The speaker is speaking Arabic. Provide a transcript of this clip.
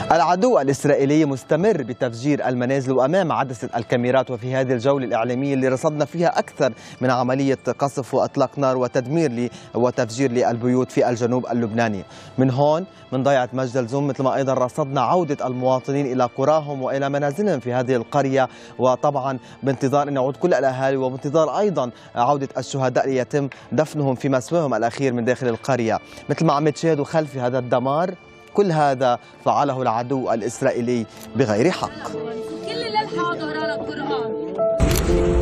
العدو الإسرائيلي مستمر بتفجير المنازل وأمام عدسة الكاميرات، وفي هذه الجولة الإعلامية اللي رصدنا فيها أكثر من عملية قصف وإطلاق نار وتدمير وتفجير للبيوت في الجنوب اللبناني. من هون من ضيعة مجدلزوم، مثل ما أيضا رصدنا عودة المواطنين إلى قراهم وإلى منازلهم في هذه القرية، وطبعا بانتظار أن يعود كل الأهالي، وبانتظار أيضا عودة الشهداء ليتم دفنهم في مسواهم الأخير من داخل القرية. مثل ما عم تشاهدوا خلفي هذا الدمار، كل هذا فعله العدو الإسرائيلي بغير حق.